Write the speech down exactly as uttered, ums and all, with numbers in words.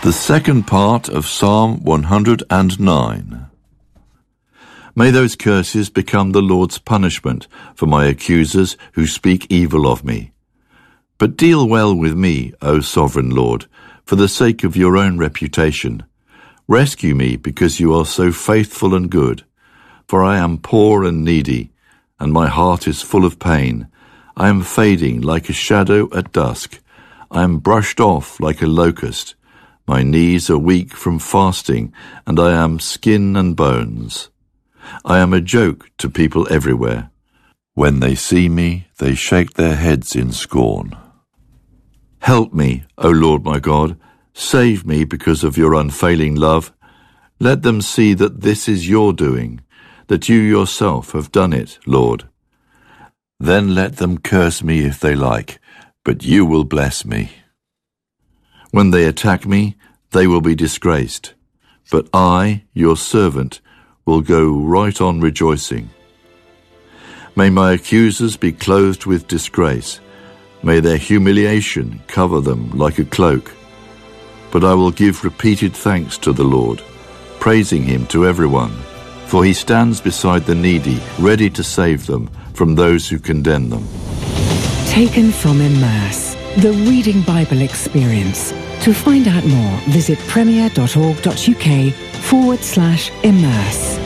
The second part of Psalm one hundred nine. May those curses become the Lord's punishment for my accusers who speak evil of me. But deal well with me, O sovereign Lord, for the sake of your own reputation. Rescue me because you are so faithful and good. For I am poor and needy, and my heart is full of pain. I am fading like a shadow at dusk. I am brushed off like a locust. My knees are weak from fasting, and I am skin and bones. I am a joke to people everywhere. When they see me, they shake their heads in scorn. Help me, O Lord my God. Save me because of your unfailing love. Let them see that this is your doing, that you yourself have done it, Lord. Then let them curse me if they like, but you will bless me. When they attack me, they will be disgraced. But I, your servant, will go right on rejoicing. May my accusers be clothed with disgrace. May their humiliation cover them like a cloak. But I will give repeated thanks to the Lord, praising him to everyone, for he stands beside the needy, ready to save them from those who condemn them. Taken from Immerse, the Reading Bible Experience. To find out more, visit premier.org.uk forward slash immerse.